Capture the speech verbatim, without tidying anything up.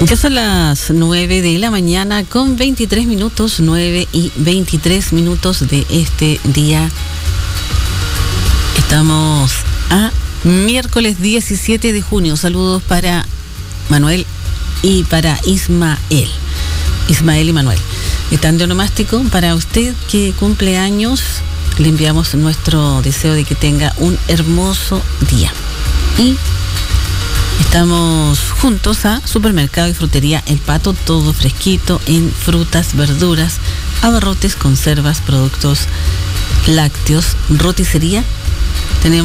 Ya son las nueve de la mañana con veintitrés minutos, nueve y veintitrés minutos de este día. Estamos a miércoles diecisiete de junio. Saludos para Manuel y para Ismael. Ismael y Manuel. Están de onomástico. Para usted que cumple años, le enviamos nuestro deseo de que tenga un hermoso día. Y estamos juntos a Supermercado y Frutería El Pato, todo fresquito en frutas, verduras, abarrotes, conservas, productos lácteos, roticería